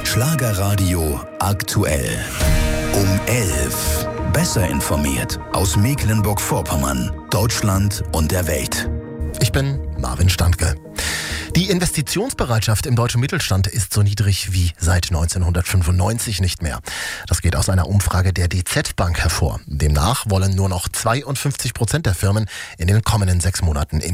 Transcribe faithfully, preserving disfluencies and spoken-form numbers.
Schlagerradio aktuell. Um elf. Besser informiert aus Mecklenburg-Vorpommern, Deutschland und der Welt. Ich bin Marvin Standke. Die Investitionsbereitschaft im deutschen Mittelstand ist so niedrig wie seit neunzehnhundertfünfundneunzig nicht mehr. Das geht aus einer Umfrage der D Z Bank hervor. Demnach wollen nur noch zweiundfünfzig Prozent der Firmen in den kommenden sechs Monaten